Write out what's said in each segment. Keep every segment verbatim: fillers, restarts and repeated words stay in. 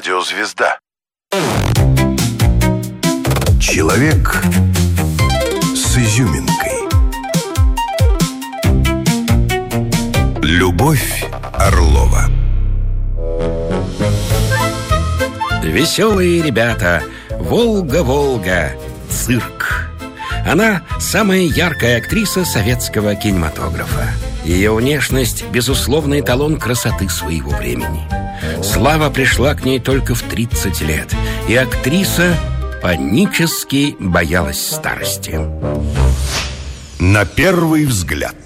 Радиозвезда. Человек с изюминкой. Любовь Орлова. Веселые ребята, Волга-Волга, цирк. Она самая яркая актриса советского кинематографа. Ее внешность – безусловный эталон красоты своего времени. Слава пришла к ней только в тридцать лет, и актриса панически боялась старости. На первый взгляд.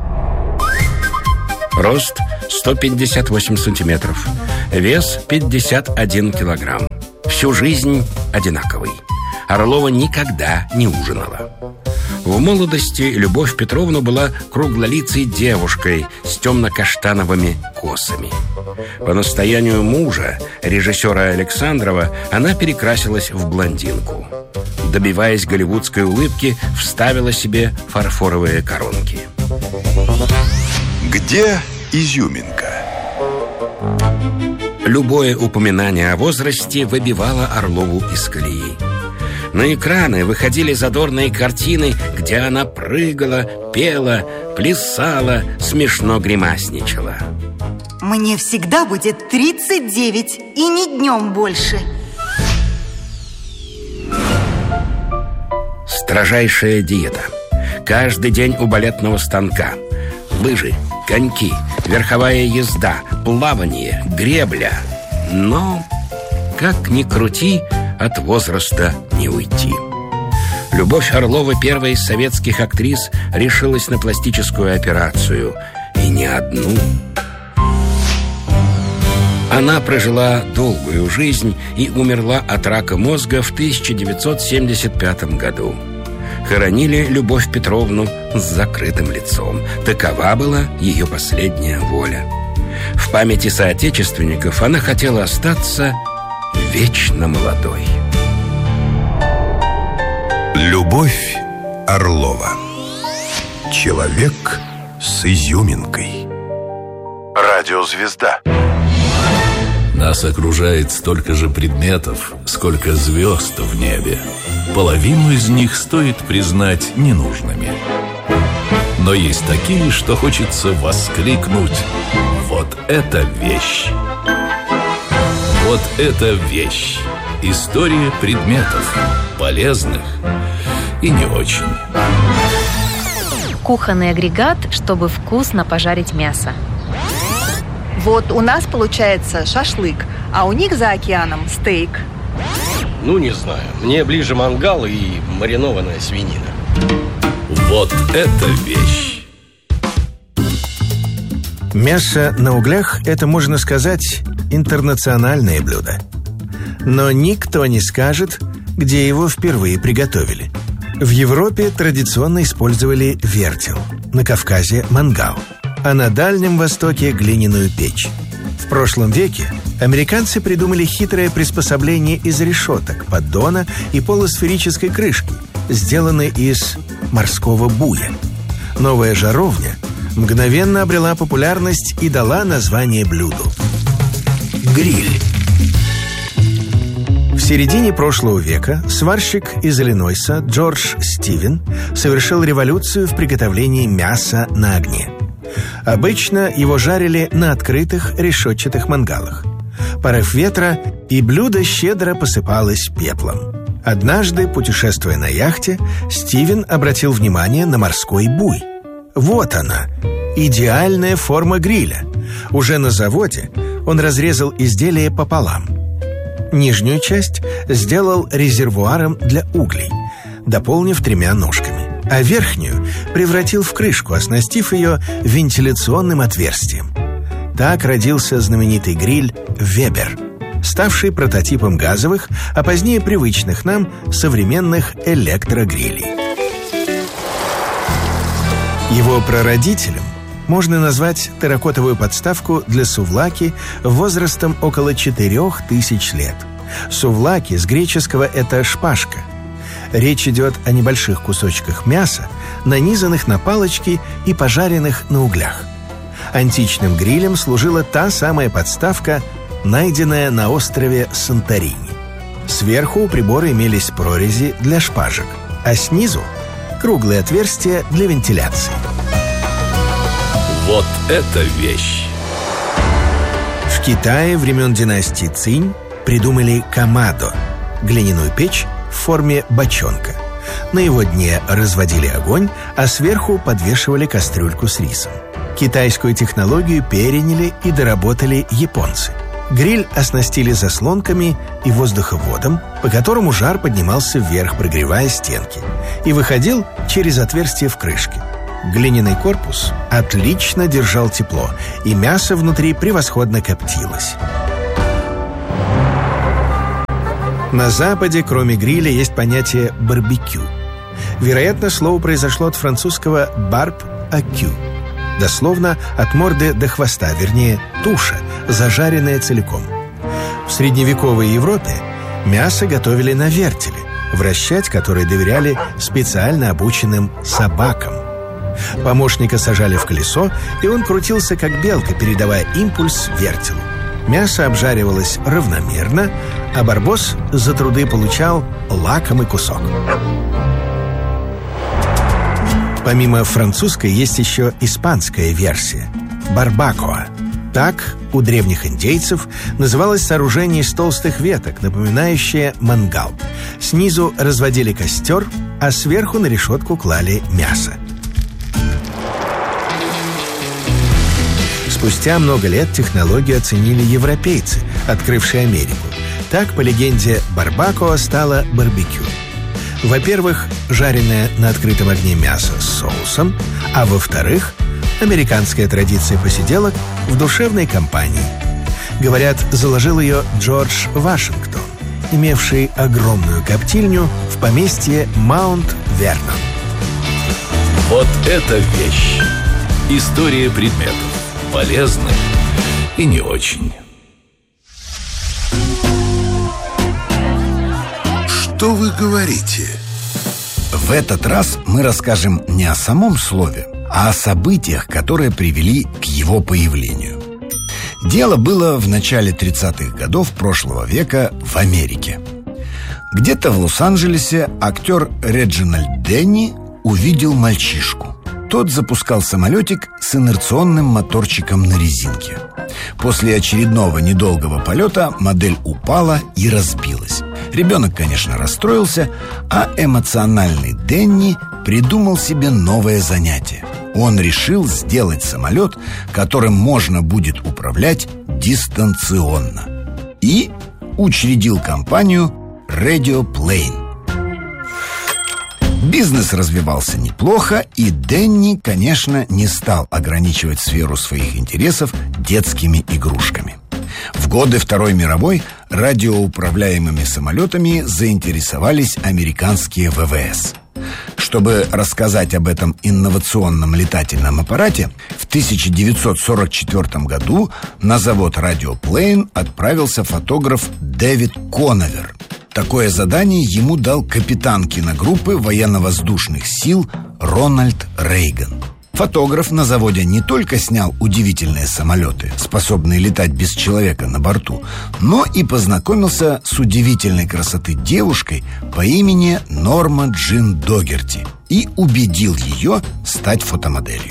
Рост сто пятьдесят восемь сантиметров. Вес пятьдесят один килограмм. Всю жизнь одинаковый. Орлова никогда не ужинала. В молодости Любовь Петровна была круглолицей девушкой с темно-каштановыми косами. По настоянию мужа, режиссера Александрова, она перекрасилась в блондинку. Добиваясь голливудской улыбки, вставила себе фарфоровые коронки. Где изюминка? Любое упоминание о возрасте выбивало Орлову из колеи. На экраны выходили задорные картины, где она прыгала, пела, плясала, смешно гримасничала. Мне всегда будет тридцать девять, и ни днем больше. Строжайшая диета. Каждый день у балетного станка. Лыжи, коньки, верховая езда, плавание, гребля. Но, как ни крути, от возраста не уйти. Любовь Орлова, первая из советских актрис, решилась на пластическую операцию. И не одну. Она прожила долгую жизнь и умерла от рака мозга в тысяча девятьсот семьдесят пятом году. Хоронили Любовь Петровну с закрытым лицом. Такова была ее последняя воля. В памяти соотечественников она хотела остаться вечно молодой. Любовь Орлова. Человек с изюминкой. Радиозвезда. Нас окружает столько же предметов, сколько звезд в небе. Половину из них стоит признать ненужными. Но есть такие, что хочется воскликнуть: вот это вещь! Вот это вещь! История предметов, полезных и не очень. Кухонный агрегат, чтобы вкусно пожарить мясо. Вот у нас получается шашлык, а у них за океаном стейк. Ну, не знаю. Мне ближе мангал и маринованная свинина. Вот это вещь! Мясо на углях – это, можно сказать, интернациональное блюдо. Но никто не скажет, где его впервые приготовили. В Европе традиционно использовали вертел, на Кавказе – мангал, а на Дальнем Востоке – глиняную печь. В прошлом веке американцы придумали хитрое приспособление из решеток, поддона и полусферической крышки, сделанной из морского буя. Новая жаровня мгновенно обрела популярность и дала название блюду – гриль. В середине прошлого века сварщик из Иллинойса Джордж Стивен совершил революцию в приготовлении мяса на огне. Обычно его жарили на открытых решетчатых мангалах. Порыв ветра, и блюдо щедро посыпалось пеплом. Однажды, путешествуя на яхте, Стивен обратил внимание на морской буй. Вот она, идеальная форма гриля. Уже на заводе он разрезал изделие пополам. Нижнюю часть сделал резервуаром для углей, дополнив тремя ножками, а верхнюю превратил в крышку, оснастив ее вентиляционным отверстием. Так родился знаменитый гриль «Вебер», ставший прототипом газовых, а позднее привычных нам современных электрогрилей. Его прародителем можно назвать терракотовую подставку для сувлаки возрастом около четырех тысяч лет. Сувлаки с греческого – это шпажка. Речь идет о небольших кусочках мяса, нанизанных на палочки и пожаренных на углях. Античным грилем служила та самая подставка найденное на острове Санторини. Сверху у прибора имелись прорези для шпажек, а снизу — круглые отверстия для вентиляции. Вот это вещь! В Китае времен династии Цинь придумали камадо — глиняную печь в форме бочонка. На его дне разводили огонь, а сверху подвешивали кастрюльку с рисом. Китайскую технологию переняли и доработали японцы. Гриль оснастили заслонками и воздуховодом, по которому жар поднимался вверх, прогревая стенки, и выходил через отверстие в крышке. Глиняный корпус отлично держал тепло, и мясо внутри превосходно коптилось. На Западе, кроме гриля, есть понятие барбекю. Вероятно, слово произошло от французского «барб-акю», дословно от морды до хвоста, вернее, туша, зажаренная целиком. В средневековой Европе мясо готовили на вертеле, вращать который доверяли специально обученным собакам. Помощника сажали в колесо, и он крутился как белка, передавая импульс вертелу. Мясо обжаривалось равномерно, а барбос за труды получал лакомый кусок. Помимо французской есть еще испанская версия – барбакоа. Так у древних индейцев называлось сооружение из толстых веток, напоминающее мангал. Снизу разводили костер, а сверху на решетку клали мясо. Спустя много лет технологию оценили европейцы, открывшие Америку. Так, по легенде, барбакоа стала барбекю. Во-первых, жареное на открытом огне мясо с соусом, а во-вторых, американская традиция посиделок в душевной компании. Говорят, заложил ее Джордж Вашингтон, имевший огромную коптильню в поместье Маунт-Вернон. Вот это вещь! История предметов. Полезны и не очень. Что вы говорите? В этот раз мы расскажем не о самом слове, а о событиях, которые привели к его появлению. Дело было в начале тридцатых годов прошлого века в Америке. Где-то в Лос-Анджелесе актер Реджинальд Денни увидел мальчишку. Тот запускал самолетик с инерционным моторчиком на резинке. После очередного недолгого полета модель упала и разбилась. Ребенок, конечно, расстроился, а эмоциональный Денни придумал себе новое занятие. Он решил сделать самолет, которым можно будет управлять дистанционно. И учредил компанию Radio Plane. Бизнес развивался неплохо, и Денни, конечно, не стал ограничивать сферу своих интересов детскими игрушками. В годы Второй мировой радиоуправляемыми самолетами заинтересовались американские вэ вэ эс. Чтобы рассказать об этом инновационном летательном аппарате, в тысяча девятьсот сорок четвёртом году на завод Radio Plane отправился фотограф Дэвид Коновер. Такое задание ему дал капитан киногруппы военно-воздушных сил Рональд Рейган. Фотограф на заводе не только снял удивительные самолеты, способные летать без человека на борту, но и познакомился с удивительной красоты девушкой по имени Норма Джин Догерти и убедил ее стать фотомоделью.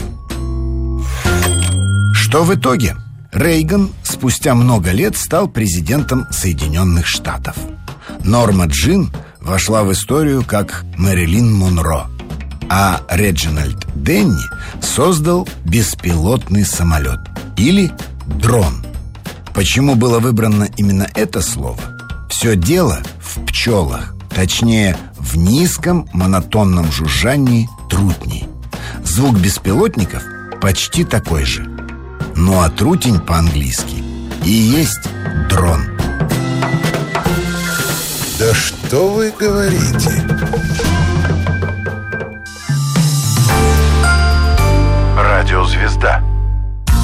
Что в итоге? Рейган спустя много лет стал президентом Соединенных Штатов. Норма Джин вошла в историю как Мэрилин Монро, а Реджинальд Денни создал беспилотный самолет, или дрон. Почему было выбрано именно это слово? Все дело в пчелах, точнее, в низком монотонном жужжании трутней. Звук беспилотников почти такой же. Ну а трутень по-английски и есть дрон.